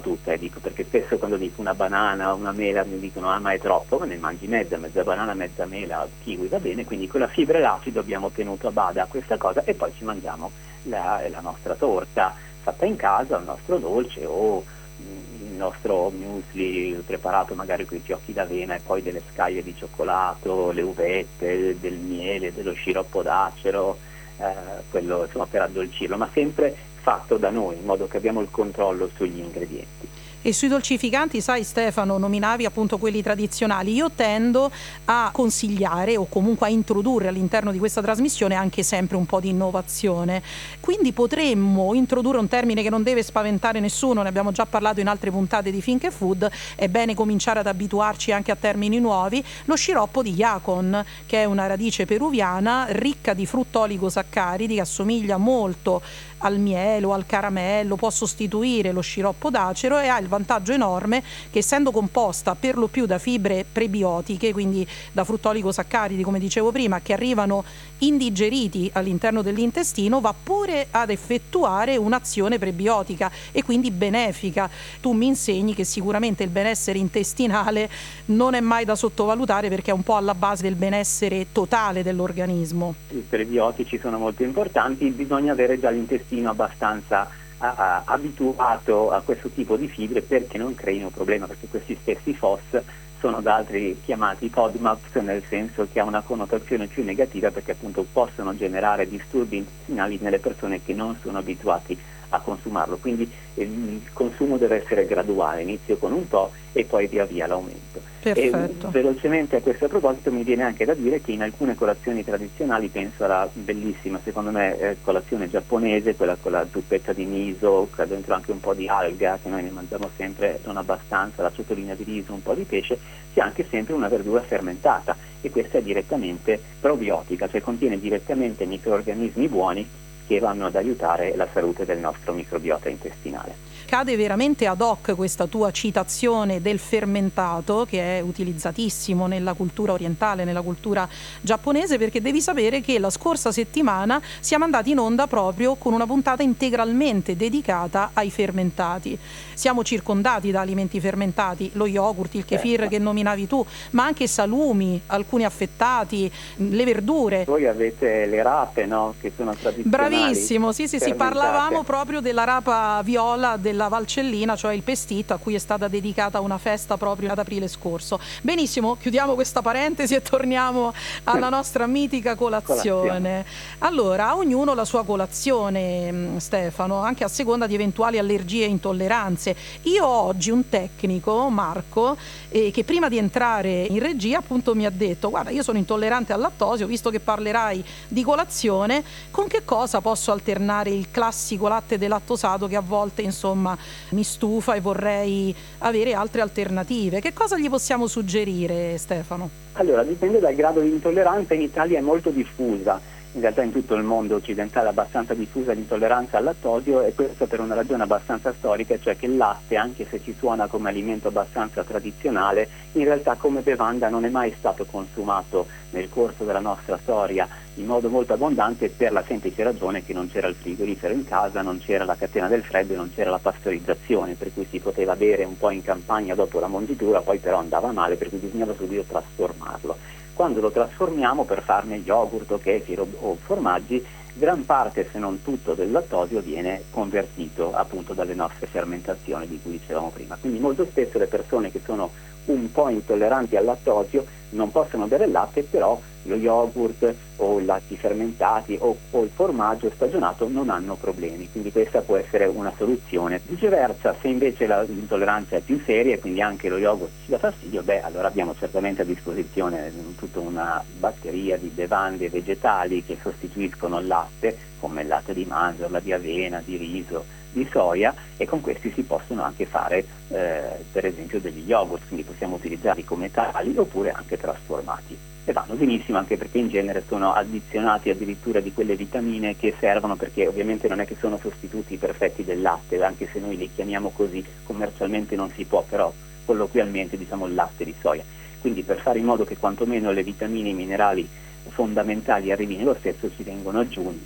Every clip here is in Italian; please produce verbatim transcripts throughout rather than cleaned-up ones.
tutta, eh, dico, perché spesso quando dico una banana o una mela mi dicono ah ma è troppo, ma ne mangi mezza, mezza banana, mezza mela, kiwi va bene, quindi con la fibra e l'acido abbiamo tenuto a bada questa cosa e poi ci mangiamo la, la nostra torta fatta in casa, il nostro dolce o il nostro muesli preparato magari con i fiocchi d'avena e poi delle scaglie di cioccolato, le uvette, del miele, dello sciroppo d'acero, eh, quello insomma per addolcirlo, ma sempre fatto da noi in modo che abbiamo il controllo sugli ingredienti. E sui dolcificanti, sai Stefano, nominavi appunto quelli tradizionali. Io tendo a consigliare o comunque a introdurre all'interno di questa trasmissione anche sempre un po' di innovazione. Quindi potremmo introdurre un termine che non deve spaventare nessuno, ne abbiamo già parlato in altre puntate di Finché Food, è bene cominciare ad abituarci anche a termini nuovi, lo sciroppo di yacon, che è una radice peruviana ricca di fruttoligo-saccaridi che assomiglia molto al miele o al caramello, può sostituire lo sciroppo d'acero e ha il vantaggio enorme che essendo composta per lo più da fibre prebiotiche, quindi da fruttoligo-saccaridi come dicevo prima, che arrivano indigeriti all'interno dell'intestino, va pure ad effettuare un'azione prebiotica e quindi benefica. Tu mi insegni che sicuramente il benessere intestinale non è mai da sottovalutare perché è un po' alla base del benessere totale dell'organismo. I prebiotici sono molto importanti, bisogna avere già l'intestino abbastanza a, a, abituato a questo tipo di fibre perché non creino problema, perché questi stessi F O S sono da altri chiamati FODMAPs, nel senso che ha una connotazione più negativa perché appunto possono generare disturbi intestinali nelle persone che non sono abituati a consumarlo, quindi il consumo deve essere graduale, inizio con un po' e poi via via l'aumento. Perfetto. E velocemente a questo proposito mi viene anche da dire che in alcune colazioni tradizionali, penso alla bellissima secondo me eh, colazione giapponese, quella con la zuppetta di miso, che ha dentro anche un po' di alga, che noi ne mangiamo sempre non abbastanza, la ciotolina di riso, un po' di pesce, c'è anche sempre una verdura fermentata e questa è direttamente probiotica, cioè contiene direttamente microrganismi buoni che vanno ad aiutare la salute del nostro microbiota intestinale. Cade veramente ad hoc questa tua citazione del fermentato, che è utilizzatissimo nella cultura orientale, nella cultura giapponese, perché devi sapere che la scorsa settimana siamo andati in onda proprio con una puntata integralmente dedicata ai fermentati. Siamo circondati da alimenti fermentati, lo yogurt, il kefir certo. che nominavi tu, ma anche salumi, alcuni affettati, le verdure. Voi avete le rape, no? Che sono tradizionali. Bravissimo, sì sì sì, fermentate. parlavamo proprio della rapa viola della Valcellina, cioè il pestito a cui è stata dedicata una festa proprio ad aprile scorso. Benissimo, chiudiamo questa parentesi e torniamo alla nostra mitica colazione. colazione. Allora, a ognuno la sua colazione, Stefano, anche a seconda di eventuali allergie e intolleranze. Io ho oggi un tecnico, Marco, eh, che prima di entrare in regia appunto mi ha detto: guarda, io sono intollerante al lattosio, visto che parlerai di colazione, con che cosa posso alternare il classico latte delattosato che a volte insomma mi stufa e vorrei avere altre alternative? Che cosa gli possiamo suggerire, Stefano? Allora, dipende dal grado di intolleranza. In Italia è molto diffusa, in realtà in tutto il mondo occidentale è abbastanza diffusa l'intolleranza al lattosio, e questo per una ragione abbastanza storica, cioè che il latte, anche se ci suona come alimento abbastanza tradizionale, in realtà come bevanda non è mai stato consumato nel corso della nostra storia in modo molto abbondante, per la semplice ragione che non c'era il frigorifero in casa, non c'era la catena del freddo e non c'era la pastorizzazione, per cui si poteva bere un po' in campagna dopo la monditura, poi però andava male, per cui bisognava subito trasformarlo. Quando lo trasformiamo per farne yogurt o kefir o, o formaggi, gran parte, se non tutto, del lattosio viene convertito appunto dalle nostre fermentazioni di cui dicevamo prima. Quindi molto spesso le persone che sono un po' intolleranti al lattosio non possono bere il latte, però lo yogurt o i latti fermentati o, o il formaggio stagionato non hanno problemi, quindi questa può essere una soluzione. Viceversa, se invece la, l'intolleranza è più seria e quindi anche lo yogurt ci dà fastidio, beh allora abbiamo certamente a disposizione tutta una batteria di bevande vegetali che sostituiscono il latte, come il latte di mandorla, di avena, di riso, di soia, e con questi si possono anche fare eh, per esempio degli yogurt, quindi possiamo utilizzarli come tali oppure anche trasformati, e vanno benissimo anche perché in genere sono addizionati addirittura di quelle vitamine che servono, perché ovviamente non è che sono sostituti perfetti del latte, anche se noi li chiamiamo così, commercialmente non si può, però colloquialmente diciamo il latte di soia, quindi per fare in modo che quantomeno le vitamine e i minerali fondamentali arrivino lo stesso ci vengono aggiunti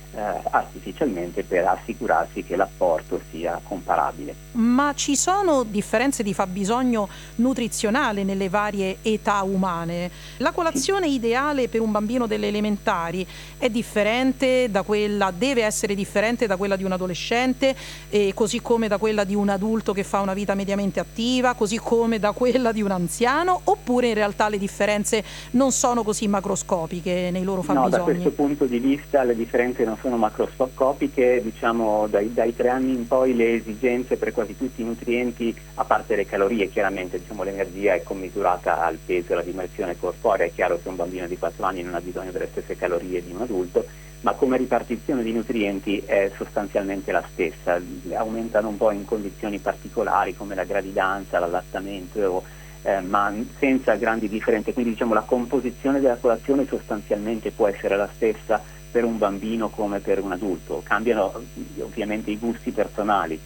eh, artificialmente per assicurarsi che l'apporto sia comparabile. Ma ci sono differenze di fabbisogno nutrizionale nelle varie età umane? La colazione ideale per un bambino delle elementari è differente da quella, deve essere differente da quella di un adolescente, e così come da quella di un adulto che fa una vita mediamente attiva, così come da quella di un anziano, oppure in realtà le differenze non sono così macroscopiche nei loro fabbisogni? No, da questo punto di vista le differenze non sono macroscopiche, diciamo dai, dai tre anni in poi le esigenze per quasi tutti i nutrienti, a parte le calorie chiaramente, diciamo l'energia è commisurata al peso e alla dimensione corporea, è chiaro che un bambino di quattro anni non ha bisogno delle stesse calorie di un adulto, ma come ripartizione di nutrienti è sostanzialmente la stessa, aumentano un po' in condizioni particolari come la gravidanza, l'allattamento, eh, ma senza grandi differenze, quindi diciamo la composizione della colazione sostanzialmente può essere la stessa per un bambino come per un adulto, cambiano ovviamente i gusti personali,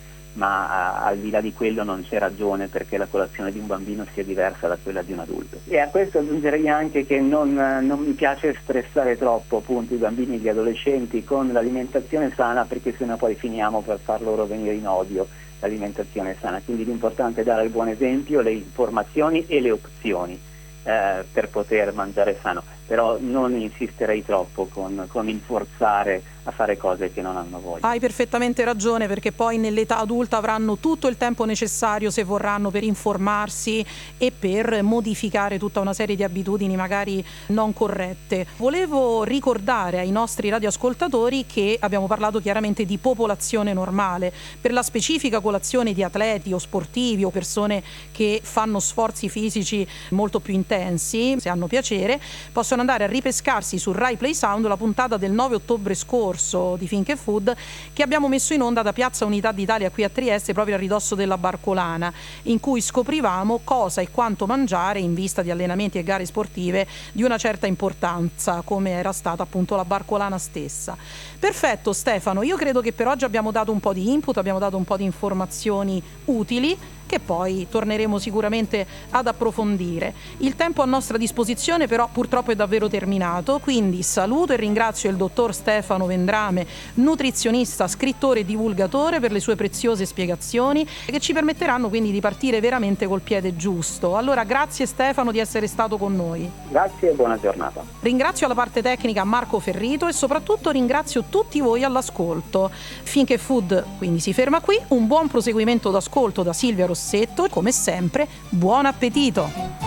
ma a, al di là di quello non c'è ragione perché la colazione di un bambino sia diversa da quella di un adulto. E a questo aggiungerei anche che non, non mi piace stressare troppo appunto i bambini e gli adolescenti con l'alimentazione sana, perché sennò poi finiamo per far loro venire in odio l'alimentazione sana, quindi l'importante è dare il buon esempio, le informazioni e le opzioni eh, per poter mangiare sano, però non insisterei troppo con, con il forzare a fare cose che non hanno voglia. Hai perfettamente ragione, perché poi nell'età adulta avranno tutto il tempo necessario, se vorranno, per informarsi e per modificare tutta una serie di abitudini magari non corrette. Volevo ricordare ai nostri radioascoltatori che abbiamo parlato chiaramente di popolazione normale. Per la specifica colazione di atleti o sportivi o persone che fanno sforzi fisici molto più intensi, se hanno piacere, possono andare a ripescarsi su Rai Play Sound la puntata del nove ottobre scorso di Think Food, che abbiamo messo in onda da Piazza Unità d'Italia qui a Trieste, proprio a ridosso della Barcolana, in cui scoprivamo cosa e quanto mangiare in vista di allenamenti e gare sportive di una certa importanza, come era stata appunto la Barcolana stessa. Perfetto Stefano, io credo che per oggi abbiamo dato un po' di input, abbiamo dato un po' di informazioni utili, che poi torneremo sicuramente ad approfondire. Il tempo a nostra disposizione però purtroppo è davvero terminato, quindi saluto e ringrazio il dottor Stefano Vendrame, nutrizionista, scrittore e divulgatore, per le sue preziose spiegazioni che ci permetteranno quindi di partire veramente col piede giusto. Allora grazie Stefano di essere stato con noi. Grazie e buona giornata. Ringrazio la parte tecnica Marco Ferrito e soprattutto ringrazio tutti voi all'ascolto. Think Food quindi si ferma qui, un buon proseguimento d'ascolto da Silvia Rossetto e come sempre buon appetito!